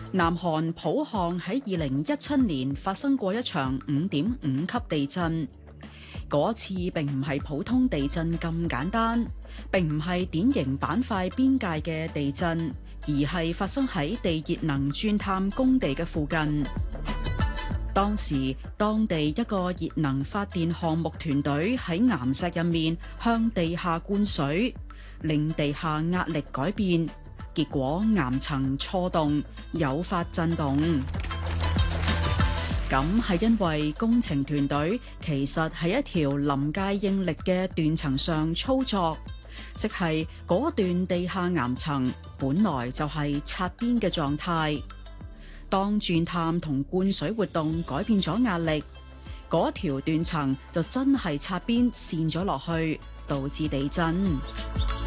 南韓浦項喺2017年發生過一場5.5級地震，嗰次並唔係普通地震咁簡單，並唔係典型板塊邊界嘅地震，而係發生喺地熱能鑽探工地嘅附近。當時當地一個熱能發電項目團隊喺岩石入面向地下灌水，令地下壓力改變，結果岩層錯動，誘發震動。咁係因為工程團隊其實係一條臨界應力嘅斷層上操作，即係嗰段地下岩層本來就係擦邊嘅狀態。當鑽探同灌水活動改變咗壓力，嗰條斷層就真係擦邊跣咗落去，導致地震。